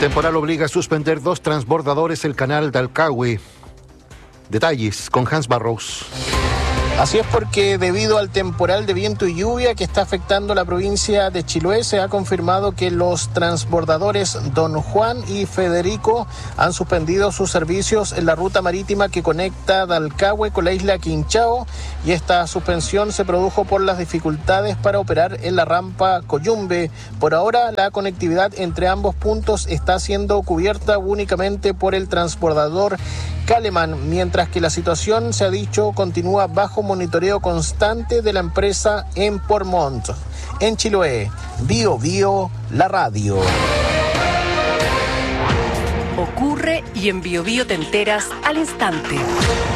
Temporal obliga a suspender 2 transbordadores el canal de Alcagüe. Detalles con Hans Barrows. Así es, porque debido al temporal de viento y lluvia que está afectando la provincia de Chiloé, se ha confirmado que los transbordadores Don Juan y Federico han suspendido sus servicios en la ruta marítima que conecta Dalcahue con la isla Quinchao, y esta suspensión se produjo por las dificultades para operar en la rampa Coyumbe. Por ahora, la conectividad entre ambos puntos está siendo cubierta únicamente por el transbordador Kaleman, mientras que la situación, se ha dicho, continúa bajo monitoreo constante de la empresa en Portmont. En Chiloé, Bio Bio, la radio. Ocurre y en Bio Bio te enteras al instante.